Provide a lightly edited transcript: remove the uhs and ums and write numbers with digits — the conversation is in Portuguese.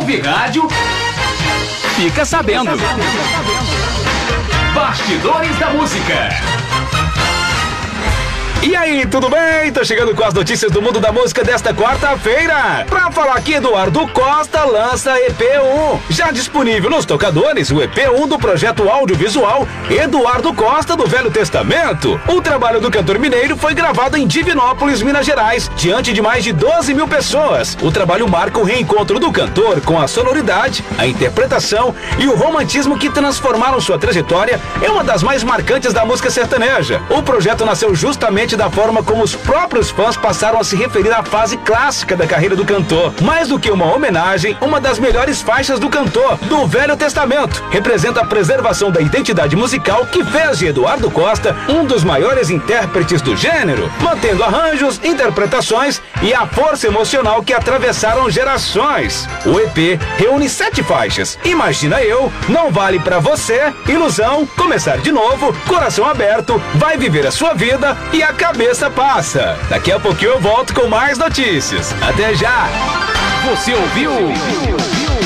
ouve rádio, fica sabendo. Bastidores da Música. E aí, tudo bem? Tô chegando com as notícias do mundo da música desta quarta-feira. Pra falar aqui, Eduardo Costa lança EP1. Já disponível nos tocadores, o EP1 do projeto audiovisual Eduardo Costa do Velho Testamento. O trabalho do cantor mineiro foi gravado em Divinópolis, Minas Gerais, diante de mais de 12 mil pessoas. O trabalho marca o reencontro do cantor com a sonoridade, a interpretação e o romantismo que transformaram sua trajetória em uma das mais marcantes da música sertaneja. O projeto nasceu justamente da forma como os próprios fãs passaram a se referir à fase clássica da carreira do cantor. Mais do que uma homenagem, uma das melhores faixas do cantor, do Velho Testamento, representa a preservação da identidade musical que fez de Eduardo Costa um dos maiores intérpretes do gênero, mantendo arranjos, interpretações e a força emocional que atravessaram gerações. O EP reúne 7 faixas. Imagina Eu, Não Vale Pra Você, Ilusão, Começar de Novo, Coração Aberto, Vai Viver a Sua Vida e A Cabeça Passa. Daqui a pouquinho eu volto com mais notícias. Até já! Você ouviu